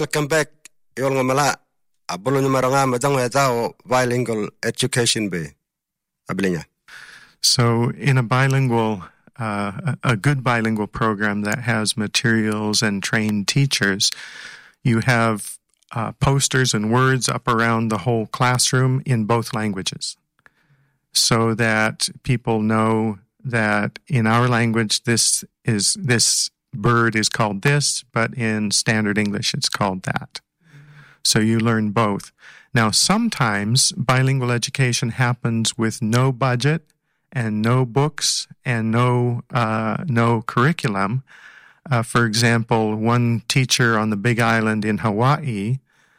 Welcome back. Yol nga mala. Abulo nyo maranga madang wetao bilingual education be. Abilinya. So in a bilingual, a good bilingual program that has materials and trained teachers, you have posters and words up around the whole classroom in both languages, so that people know that in our language this bird is called this, but in standard English it's called that. So you learn both. Now, sometimes bilingual education happens with no budget and no books and no curriculum. For example, one teacher on the Big Island in Hawaii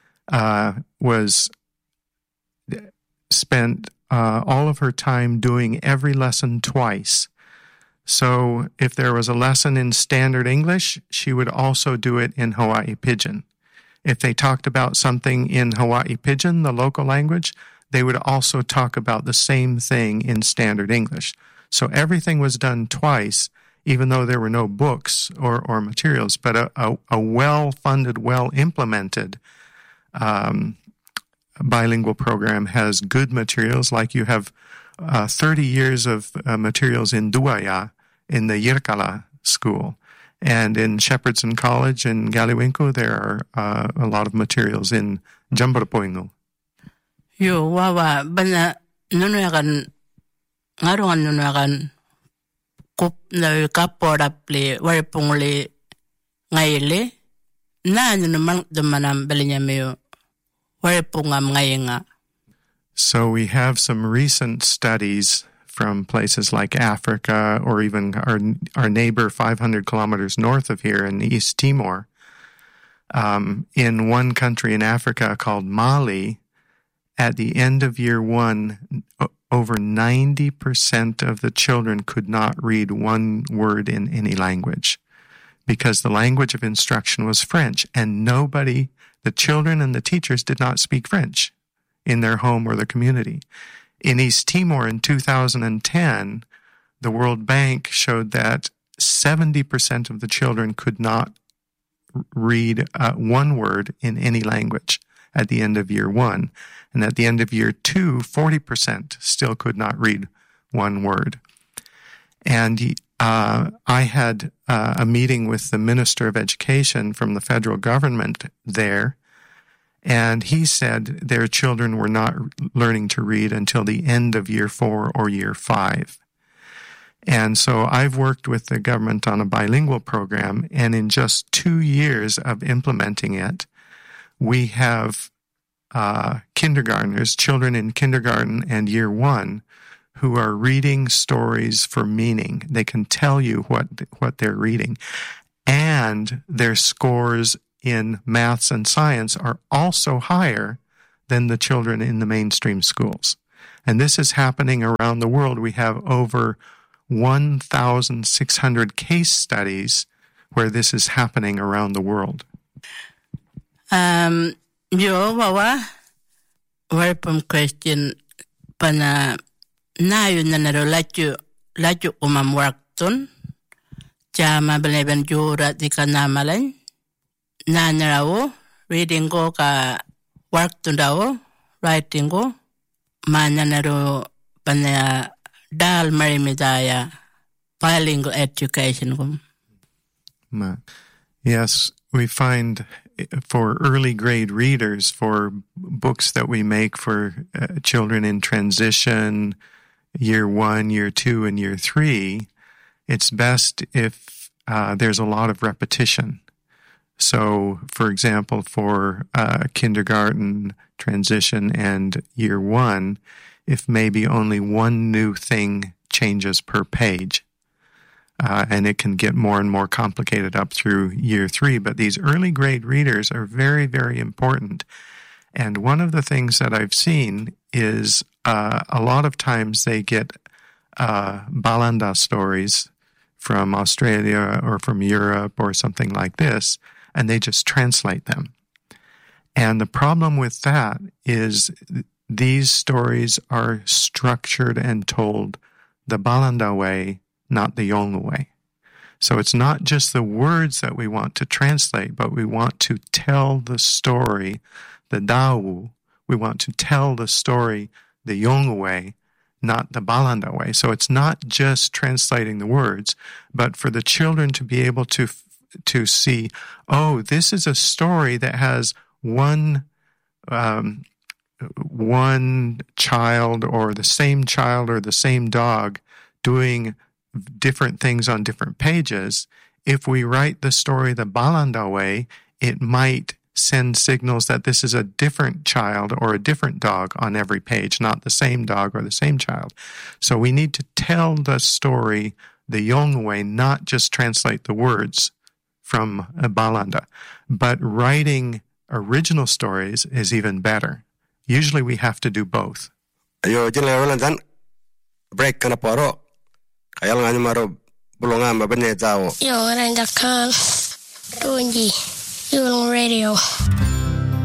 spent all of her time doing every lesson twice. So if there was a lesson in standard English, she would also do it in Hawaii Pidgin. If they talked about something in Hawaii Pidgin, the local language, they would also talk about the same thing in standard English. So everything was done twice, even though there were no books or materials, but a well-funded, well-implemented bilingual program has good materials, like you have 30 years of materials in Duaya, in the Yirkala school. And in Shepherdson College in Galiwinko, there are a lot of materials in Jamborapoingo. Yo, wawa, bana, nunuakan, ngarongan nunuakan, kup na kapораple, waripungli, ngayili, na nunuman dumanam balinyamayo, waripungam ngayinga. So we have some recent studies from places like Africa, or even our neighbor 500 kilometers north of here in East Timor. In one country in Africa called Mali, at the end of year one, over 90% of the children could not read one word in any language, because the language of instruction was French, and the children and the teachers did not speak French in their home or their community. In East Timor in 2010, the World Bank showed that 70% of the children could not read one word in any language at the end of year one. And at the end of year two, 40% still could not read one word. And I had a meeting with the Minister of Education from the federal government there, and he said their children were not learning to read until the end of year 4 or year 5. And so I've worked with the government on a bilingual program, and in just 2 years of implementing it, we have kindergartners, children in kindergarten and year 1, who are reading stories for meaning. They can tell you what they're reading. And their scores in maths and science are also higher than the children in the mainstream schools. And this is happening around the world. We have over 1,600 case studies where this is happening around the world. Yo, wawa, welcome question, pana nayo na naro lacho umamwakton, chama beleban jura di kanamalan, na narawo, reading go ka wakton dawo, writing go, mana naro pana dal marimidaya, bilingual education. Yes, we find for early grade readers, for books that we make for children in transition, year 1, year 2, and year 3, it's best if there's a lot of repetition. So, for example, for kindergarten, transition, and year 1, if maybe only one new thing changes per page. And it can get more and more complicated up through year 3. But these early grade readers are very, very important. And one of the things that I've seen is a lot of times they get Balanda stories from Australia or from Europe or something like this, and they just translate them. And the problem with that is these stories are structured and told the Balanda way, not the Yolngu way. So it's not just the words that we want to translate, but we want to tell the story, the Dawu. We want to tell the story the Yolngu way, not the Balanda way. So it's not just translating the words, but for the children to be able to see, oh, this is a story that has one child or the same dog doing different things on different pages. If we write the story the Balanda way, it might send signals that this is a different child or a different dog on every page, not the same dog or the same child. So we need to tell the story the Yolngu way, not just translate the words from Balanda. But writing original stories is even better. Usually we have to do both. Ayo jile dan break kana poro. Kaya lang maro bulungan mabene tao. Yo randakan tunji Yulong Radio.